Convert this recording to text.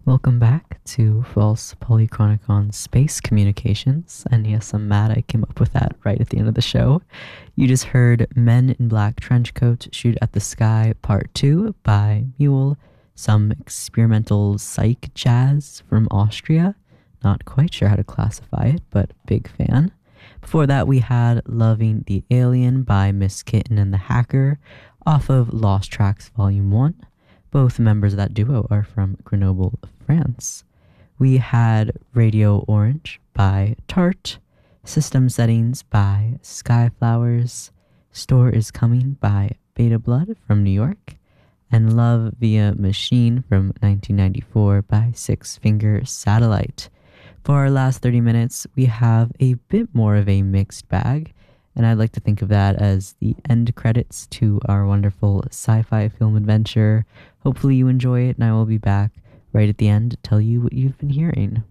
Welcome back to False Polychronicon Space Communications. And yes, I'm mad I came up with that right at the end of the show. You just heard Men in Black Trench Coat Shoot at the Sky Part 2 by Mule, some experimental psych jazz from Austria. Not quite sure how to classify it, but big fan. Before that, we had Loving the Alien by Miss Kitten and the Hacker off of Lost Tracks Volume 1. Both members of that duo are from Grenoble, France. We had Radio Orange by Tart, System Settings by Skyflowers, Store is Coming by Beta Blood from New York, and Love Via Machine from 1994 by Six Finger Satellite. For our last 30 minutes, we have a bit more of a mixed bag, and I'd like to think of that as the end credits to our wonderful sci-fi film adventure. Hopefully you enjoy it, and I will be back right at the end to tell you what you've been hearing.